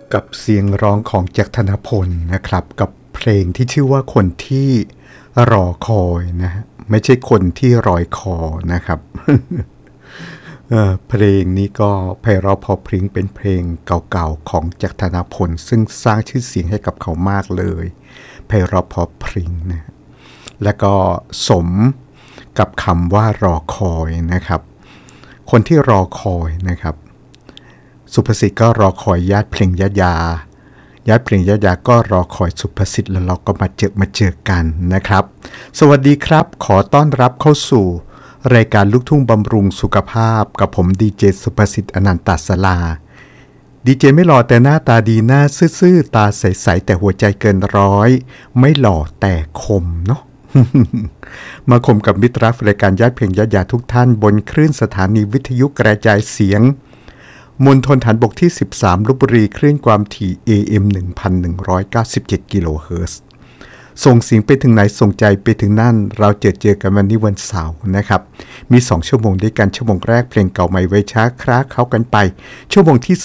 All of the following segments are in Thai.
กับเสียงร้องของแจ็คธนพลนะครับกับเพลงที่ชื่อว่าคนที่รอคอยนะฮะไม่ใช่คนที่รอยคอนะครับ เพลงนี้ก็ไพเราะเพราะพริ้งเป็นเพลงเก่าๆของแจ็คธนพลซึ่งสร้างชื่อเสียงให้กับเขามากเลยไพเราะเพราะพริ้งนะแล้วก็สมกับคำว่ารอคอยนะครับคนที่รอคอยนะครับสุภสิทธิ์ก็รอคอยญาติเพลงญาเพลงญาก็รอคอยสุภสิทธิ์แล้วเราก็มาเจอกันนะครับสวัสดีครับขอต้อนรับเข้าสู่รายการลูกทุ่งบำรุงสุขภาพกับผมดีเจสุภสิทธิ์อนันตศลาดีเจไม่หล่อแต่หน้าตาดีหน้าซื่อๆตาใสๆแต่หัวใจเกินร้อยไม่หล่อแต่คมเนาะ มาคมกับมิตรรักรายการญาติเพลงญาทุกท่านบนคลื่นสถานีวิทยุกระจายเสียงมณฑลฐานบกที่13ลพบุรีคลื่นความถี่ AM 1197 กิโลเฮิรตซ์ส่งเสียงไปถึงไหนส่งใจไปถึงนั่นเราเจอกันวันนี้วันเสาร์นะครับมี2ชั่วโมงด้วยกันชั่วโมงแรกเพลงเก่าใหม่ไว้ช้าคล้าเข้ากันไปชั่วโมงที่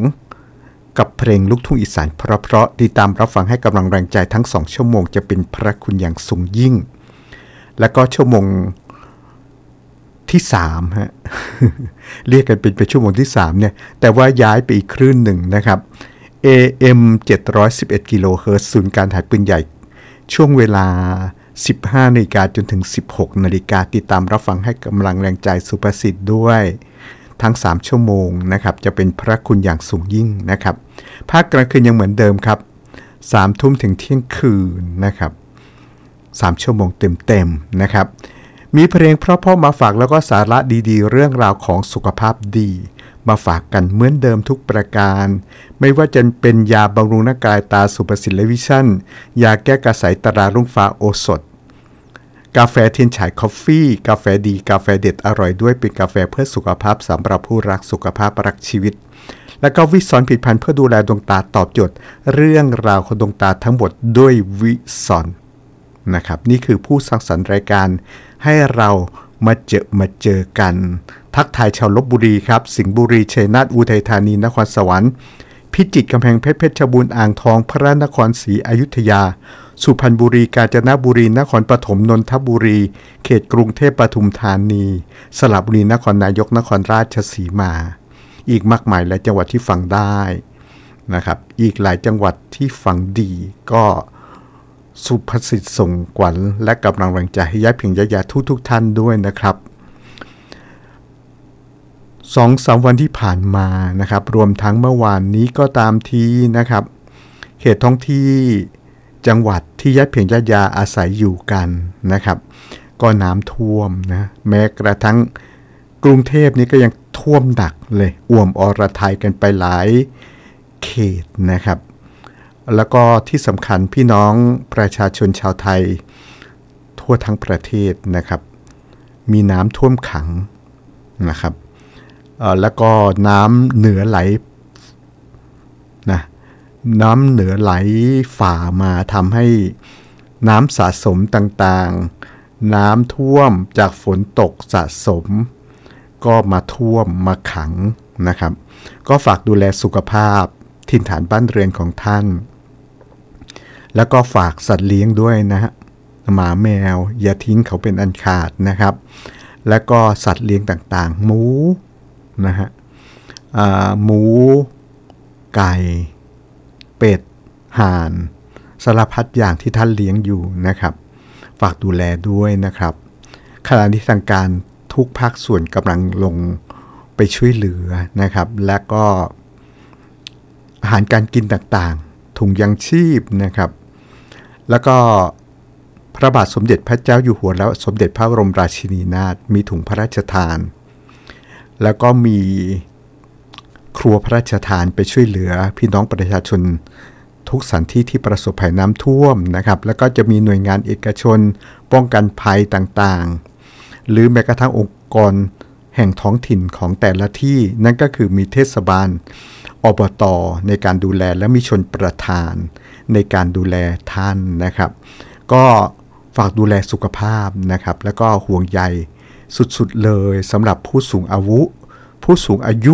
2กับเพลงลูกทุ่งอีสานเพราะติดตามรับฟังให้กำลังแรงใจทั้ง2ชั่วโมงจะเป็นพระคุณอย่างสูงยิ่งแล้วก็ชั่วโมงที่3ฮะ เรียกกันเป็นชั่วโมงที่3เนี่ยแต่ว่าย้ายไปอีกคลื่นหนึ่งนะครับ AM 711 กิโลเฮิรตซ์ศูนย์การถ่ายปืนใหญ่ช่วงเวลา 15 นาฬิกาจนถึง 16 นาฬิกาติดตามรับฟังให้กำลังแรงใจสุภสิทธิ์ด้วยทั้ง3ชั่วโมงนะครับจะเป็นพระคุณอย่างสูงยิ่งนะครับภาคกลางคืนยังเหมือนเดิมครับ 3 ทุ่มถึงเที่ยงคืนนะครับ3ชั่วโมงเต็มๆนะครับมีเพลงเพราะๆมาฝากแล้วก็สาระดีๆเรื่องราวของสุขภาพดีมาฝากกันเหมือนเดิมทุกประการไม่ว่าจะเป็นยาบำรุงร่างกายตาสุภสิทธิ์และวิชั่นยาแก้กระสายตรารุ่งฟ้าโอสถกาแฟเทียนฉายคอฟฟี่กาแฟดีกาแฟเด็ดอร่อยด้วยเป็นกาแฟเพื่อสุขภาพสำหรับผู้รักสุขภาพรักชีวิตแล้วก็วิสอนผลิตภัณฑ์เพื่อดูแลดวงตาตอบโจทย์เรื่องราวของดวงตาทั้งหมดด้วยวิสอนนะครับนี่คือผู้สร้างสรรค์รายการให้เรามาเจอกันทักทายชาวลพบุรีครับสิงห์บุรีชัยนาทอุทัยธานีนครสวรรค์พิจิตรกำแพงเพชรเพชรบูรณ์อ่างทองพระนครศรีอยุธยาสุพรรณบุรีกาญจนบุรีนครปฐมนนทบุรีเขตกรุงเทพปทุมธานีสระบุรีนครนายกนครราชสีมาอีกมากมายหลายจังหวัดที่ฟังได้นะครับอีกหลายจังหวัดที่ฟังดีก็สุภสิทธิ์ส่งขวัญและกำลังแรงใจให้ญาติเพียงญาทุกท่านด้วยนะครับ2-3 วันที่ผ่านมานะครับรวมทั้งเมื่อวานนี้ก็ตามทีนะครับเขตท้องที่จังหวัดที่ญาติเพียงญาอาศัยอยู่กันนะครับก็น้ำท่วมนะแม้กระทั่งกรุงเทพนี่ก็ยังท่วมหนักเลยอ่วมอรไทยกันไปหลายเขตนะครับแล้วก็ที่สำคัญพี่น้องประชาชนชาวไทยทั่วทั้งประเทศนะครับมีน้ำท่วมขังนะครับแล้วก็น้ำเหนือไหลนะน้ำเหนือไหลฝ่ามาทำให้น้ำสะสมต่างๆน้ำท่วมจากฝนตกสะสมก็มาท่วมมาขังนะครับก็ฝากดูแลสุขภาพถิ่นฐานบ้านเรือนของท่านแล้วก็ฝากสัตว์เลี้ยงด้วยนะฮะหมาแมวอย่าทิ้งเขาเป็นอันขาดนะครับแล้วก็สัตว์เลี้ยงต่างๆหมูนะฮะหมูไก่เป็ดห่านสารพัดอย่างที่ท่านเลี้ยงอยู่นะครับฝากดูแลด้วยนะครับขณะนี้ทางการทุกภาคส่วนกำลังลงไปช่วยเหลือนะครับและก็อาหารการกินต่างๆถุงยังชีพนะครับแล้วก็พระบาทสมเด็จพระเจ้าอยู่หัวและสมเด็จพระบรมราชินีนาถมีถุงพระราชทานแล้วก็มีครัวพระราชทานไปช่วยเหลือพี่น้องประชาชนทุกสถานที่ที่ประสบภัยน้ำท่วมนะครับแล้วก็จะมีหน่วยงานเอกชนป้องกันภัยต่างๆหรือแม้กระทั่งองค์กรแห่งท้องถิ่นของแต่ละที่นั่นก็คือมีเทศบาลอบต.ในการดูแลและมีชนประทานในการดูแลท่านนะครับก็ฝากดูแลสุขภาพนะครับแล้วก็ห่วงใยสุดๆเลยสำหรับผู้สูงอายุ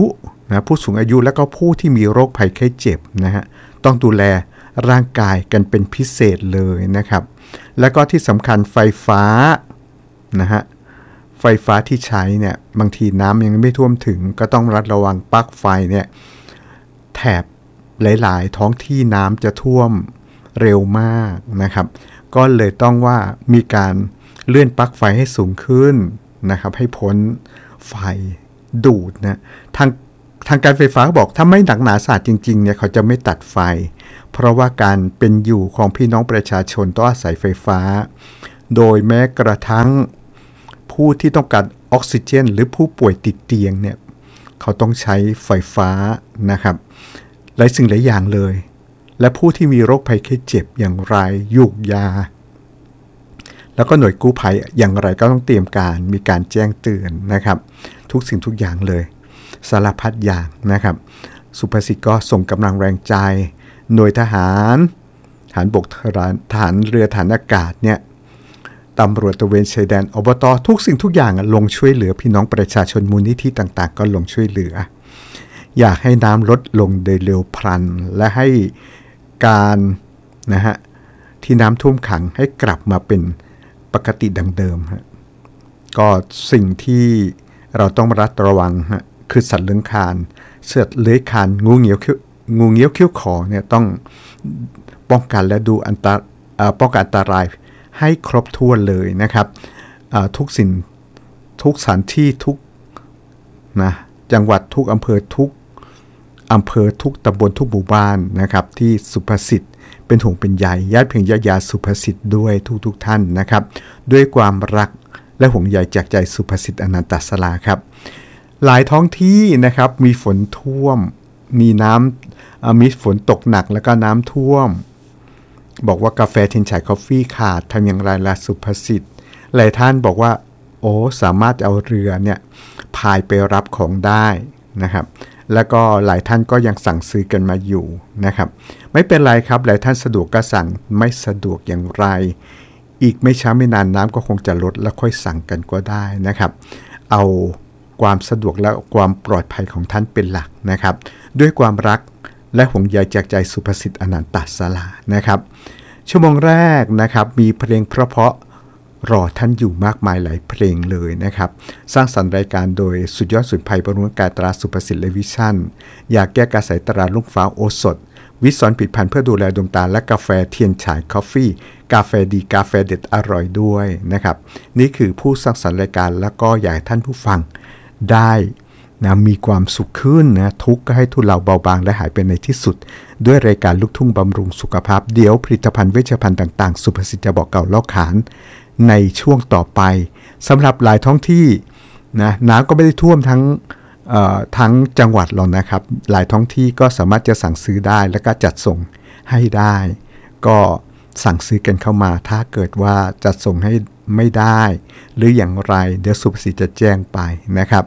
นะผู้สูงอายุและก็ผู้ที่มีโรคภัยไข้เจ็บนะฮะต้องดูแลร่างกายกันเป็นพิเศษเลยนะครับแล้วก็ที่สำคัญไฟฟ้านะฮะไฟฟ้าที่ใช้เนี่ยบางทีน้ำยังไม่ท่วมถึงก็ต้องระวังปลั๊กไฟเนี่ยแถบหลายๆท้องที่น้ำจะท่วมเร็วมากนะครับก็เลยต้องว่ามีการเลื่อนปลั๊กไฟให้สูงขึ้นนะครับให้พ้นไฟดูดนะทางการไฟฟ้าบอกถ้าไม่หนักหนาสาหัสจริงๆเนี่ยเขาจะไม่ตัดไฟเพราะว่าการเป็นอยู่ของพี่น้องประชาชนต้องอาศัยไฟฟ้าโดยแม้กระทั่งผู้ที่ต้องการออกซิเจนหรือผู้ป่วยติดเตียงเนี่ยเขาต้องใช้ไฟฟ้านะครับหลายสิ่งหลายอย่างเลยและผู้ที่มีโรคภัยไข้เจ็บอย่างไรยูกยาแล้วก็หน่วยกู้ภัยอย่างไรก็ต้องเตรียมการมีการแจ้งเตือนนะครับทุกสิ่งทุกอย่างเลยสารพัดอย่างนะครับสุภาษิตก็ส่งกำลังแรงใจหน่วยทหารบกทหารเรือทหารอากาศเนี่ยตำรวจตระเวนชายแดนอบต.ทุกสิ่งทุกอย่างลงช่วยเหลือพี่น้องประชาชนมูลนิธิต่างๆก็ลงช่วยเหลืออยากให้น้ำลดลงโดยเร็วพลันและให้การนะฮะที่น้ำท่วมขังให้กลับมาเป็นปกติดังเดิมฮะก็สิ่งที่เราต้องระวังฮะคือสัตว์เลื้อยคลานเลื้อยคลานงูเงี้ยวเขี้ยวขอเนี่ยต้องป้องกันและดูป้องกันอันตรายให้ครบถ้วนเลยนะครับทุกสิ่งทุกสถานที่ทุกนะจังหวัดทุกอำเภอทุกตำบลทุกหมู่บ้านนะครับที่สุภาษิตเป็นห่วงเป็นใยญาติเพียงญาติยาสุภาษิตด้วยทุกท่านนะครับด้วยความรักและห่วงใยจากใจสุภาษิตอนันตศราครับหลายท้องที่นะครับมีฝนท่วมมีฝนตกหนักแล้วก็น้ำท่วมบอกว่ากาแฟเทียนฉายคอฟฟี่ขาดทำอย่างไรล่ะสุภาษิตหลายท่านบอกว่าโอ้สามารถเอาเรือเนี่ยพายไปรับของได้นะครับแล้วก็หลายท่านก็ยังสั่งซื้อกันมาอยู่นะครับไม่เป็นไรครับหลายท่านสะดวกก็สั่งไม่สะดวกอย่างไรอีกไม่ช้าไม่นานน้ำก็คงจะลดแล้วค่อยสั่งกันก็ได้นะครับเอาความสะดวกและความปลอดภัยของท่านเป็นหลักนะครับด้วยความรักและห่วงใยจากใจสุภาษิตอนันตศรานะครับชั่วโมงแรกนะครับมีเพลงเพราะรอท่านอยู่มากมายหลายเพลงเลยนะครับสร้างสรรค์รายการโดยสุดยอดสุดภัยบำรุงร่างกายตราสุภาษิตและวิชั่นยาแก้กระสายตราลูกฟ้าโอสถวิสรผลิตภัณฑ์เพื่อดูแลดวงตาและกาแฟเทียนฉายคอฟฟี่กาแฟดีกาแฟเด็ดอร่อยด้วยนะครับนี่คือผู้สร้างสรรค์รายการแล้วก็อยากให้ท่านผู้ฟังได้นะมีความสุขขึ้นนะทุกข์ก็ให้ทุเลาเบาบางและหายไปในที่สุดด้วยรายการลูกทุ่งบำรุงสุขภาพเดี๋ยวผลิตภัณฑ์เวชภัณฑ์ต่างๆสุภาษิตจะบอกเก่าเล่าขานในช่วงต่อไปสำหรับหลายท้องที่นะน้ำก็ไม่ได้ท่วมทั้งจังหวัดหรอกนะครับหลายท้องที่ก็สามารถจะสั่งซื้อได้แล้วก็จัดส่งให้ได้ก็สั่งซื้อกันเข้ามาถ้าเกิดว่าจัดส่งให้ไม่ได้หรืออย่างไรเดี๋ยวสุภาษิตจะแจ้งไปนะครับ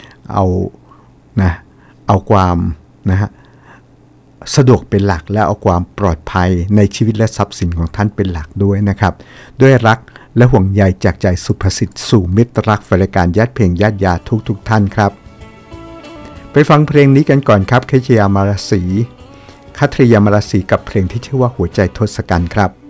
เอาความนะฮะสะดวกเป็นหลักและเอาความปลอดภัยในชีวิตและทรัพย์สินของท่านเป็นหลักด้วยนะครับด้วยรักและห่วงใยจากใจสุภาษิตสู่มิตรรักรายการญาติเพลงญาติยาทุกท่านครับไปฟังเพลงนี้กันก่อนครับคัทริยามาราศีกับเพลงที่ชื่อว่าหัวใจทศกัณฐ์ครับ